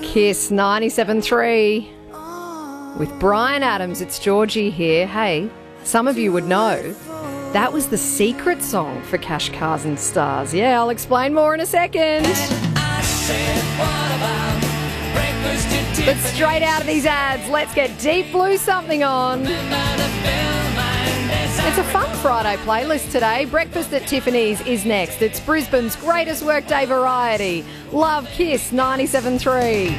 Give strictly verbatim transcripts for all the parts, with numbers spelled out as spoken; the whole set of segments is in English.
Kiss ninety-seven three. With Bryan Adams, it's Georgie here. Hey, some of you would know that was the secret song for Cash, Cars and Stars. Yeah, I'll explain more in a second. But straight out of these ads, let's get Deep Blue Something on. It's a fun Friday playlist today. Breakfast at Tiffany's is next. It's Brisbane's greatest workday variety. Love Kiss ninety-seven three.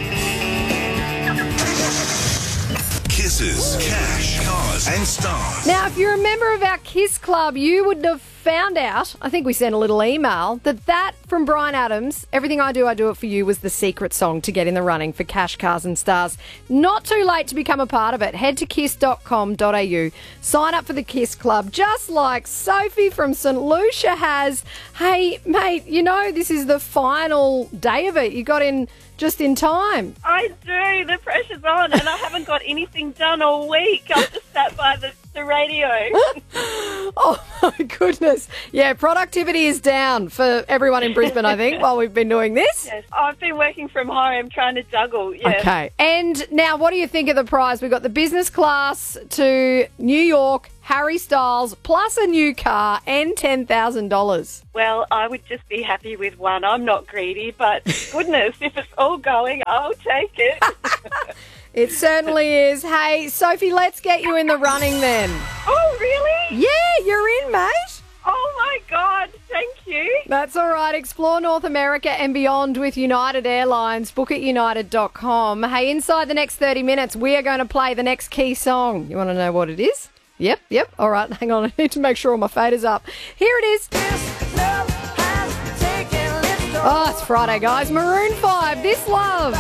Kisses, Cash, Cars and Stars. Now, if you're a member of our Kiss Club, you would have found out, I think we sent a little email, that that from Bryan Adams, Everything I Do, I Do It For You, was the secret song to get in the running for Cash, Cars and Stars. Not too late to become a part of it. Head to kiss dot com dot a u. Sign up for the Kiss Club, just like Sophie from St Lucia has. Hey, mate, you know this is the final day of it. You got in just in time. I do. The pressure's on, and I haven't got anything done all week. I've just sat by the, the radio. Oh, my goodness. Yeah, productivity is down for everyone in Brisbane, I think, while we've been doing this. Yes, I've been working from home, trying to juggle. Yeah. Okay. And now, what do you think of the prize? We've got the business class to New York, Harry Styles, plus a new car and ten thousand dollars. Well, I would just be happy with one. I'm not greedy, but goodness, if it's all going, I'll take it. It certainly is. Hey, Sophie, let's get you in the running then. Oh, really? Yeah, you're in, mate. Oh, my God. Thank you. That's all right. Explore North America and beyond with United Airlines. Book at united dot com. Hey, inside the next thirty minutes, we are going to play the next key song. You want to know what it is? Yep, yep. All right, hang on. I need to make sure all my fader's up. Here it is. Oh, it's Friday, guys. Maroon five, This Love.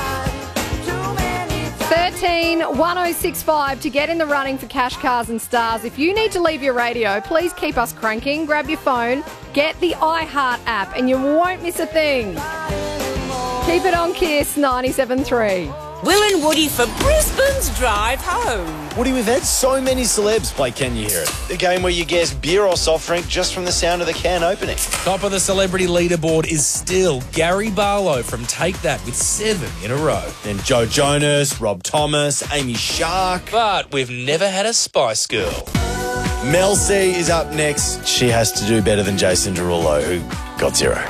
thirteen one oh six five to get in the running for Cash, Cars and Stars. If you need to leave your radio, please keep us cranking. Grab your phone, get the iHeart app, and you won't miss a thing. Keep it on Kiss ninety-seven three. Will and Woody for Brisbane's Drive Home. Woody, we've had so many celebs play Can You Hear It? The game where you guess beer or soft drink just from the sound of the can opening. Top of the celebrity leaderboard is still Gary Barlow from Take That with seven in a row. Then Joe Jonas, Rob Thomas, Amy Shark. But we've never had a Spice Girl. Mel C is up next. She has to do better than Jason Derulo, who got zero.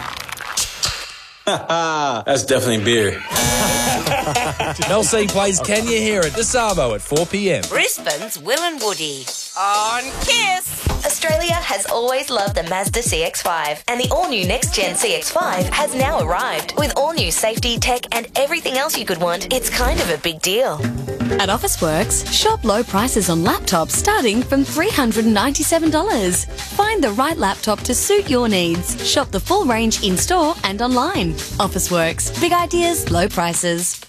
That's definitely beer. Mel C plays Can You Hear It? The Sabo at four p.m. Brisbane's Will and Woody on Kiss. Australia has always loved the Mazda C X five, and the all-new next-gen C X five has now arrived. With all-new safety, tech and everything else you could want, it's kind of a big deal. At Officeworks, shop low prices on laptops starting from three hundred ninety-seven dollars. Find the right laptop to suit your needs. Shop the full range in-store and online. Officeworks. Big ideas, low prices.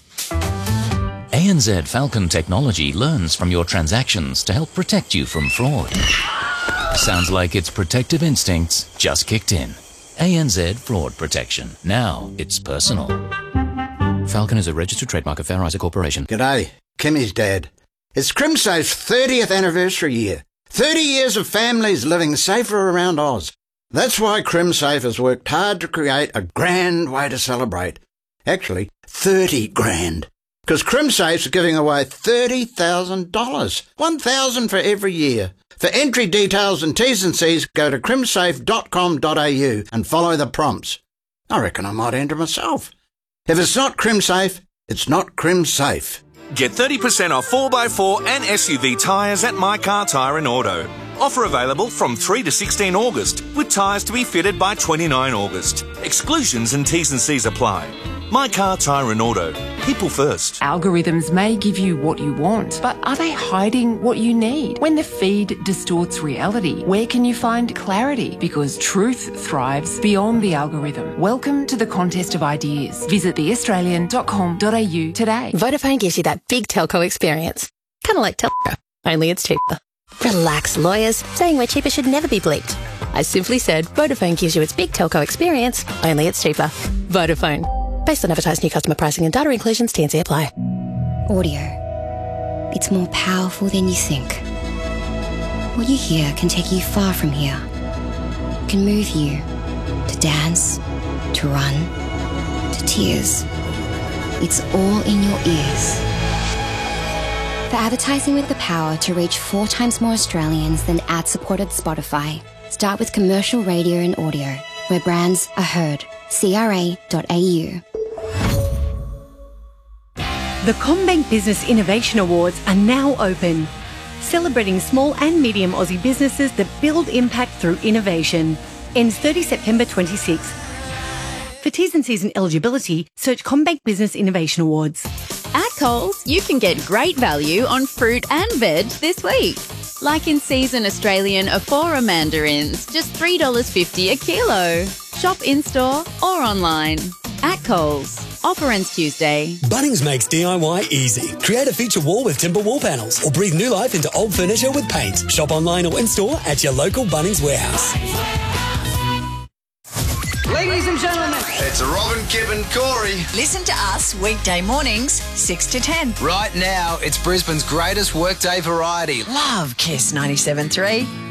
A N Z Falcon Technology learns from your transactions to help protect you from fraud. Sounds like its protective instincts just kicked in. A N Z Fraud Protection. Now it's personal. Falcon is a registered trademark of Fair Isaac Corporation. G'day, Kimmy's dad. It's CrimSafe's thirtieth anniversary year. thirty years of families living safer around Oz. That's why CrimSafe has worked hard to create a grand way to celebrate. Actually, thirty grand. Because CrimSafe's giving away thirty thousand dollars. one thousand dollars for every year. For entry details and T's and C's, go to crimsafe dot com dot a u and follow the prompts. I reckon I might enter myself. If it's not CrimSafe, it's not CrimSafe. Get thirty percent off four by four and S U V tyres at My Car Tyre and Auto. Offer available from three to sixteen August, with tyres to be fitted by twenty-nine August. Exclusions and T's and C's apply. My Car Tyre and Auto. People first. Algorithms may give you what you want, but are they hiding what you need? When the feed distorts reality, where can you find clarity? Because truth thrives beyond the algorithm. Welcome to the contest of ideas. Visit the australian dot com dot a u today. Vodafone gives you that big telco experience. Kind of like telco, only it's cheaper. Relax, lawyers. Saying we're cheaper should never be bleeped. I simply said Vodafone gives you its big telco experience, only it's cheaper. Vodafone. Based on advertised new customer pricing and data inclusions, T and C apply. Audio. It's more powerful than you think. What you hear can take you far from here. It can move you to dance, to run, to tears. It's all in your ears. For advertising with the power to reach four times more Australians than ad-supported Spotify, start with commercial radio and audio, where brands are heard. C R A dot A U. The CommBank Business Innovation Awards are now open, celebrating small and medium Aussie businesses that build impact through innovation. Ends thirtieth September twenty-sixth. For T's and C's and eligibility, search CommBank Business Innovation Awards. At Coles, you can get great value on fruit and veg this week. Like in season Australian Afora mandarins, just three dollars fifty a kilo. Shop in-store or online. At Coles. Offer ends Tuesday. Bunnings makes D I Y easy. Create a feature wall with timber wall panels or breathe new life into old furniture with paint. Shop online or in-store at your local Bunnings warehouse. Ladies and gentlemen, It's Robin, Kip and Corey. Listen to us weekday mornings, six to ten. right now, it's Brisbane's greatest workday variety. Love Kiss ninety-seven point three.